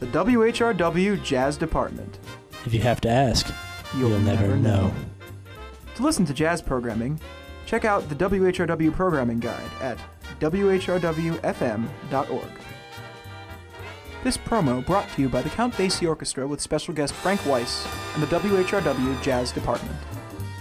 the WHRW Jazz Department. If you have to ask, you'll never know. To listen to jazz programming, check out the WHRW Programming Guide at whrwfm.org. This promo brought to you by the Count Basie Orchestra with special guest Frank Weiss and the WHRW Jazz Department.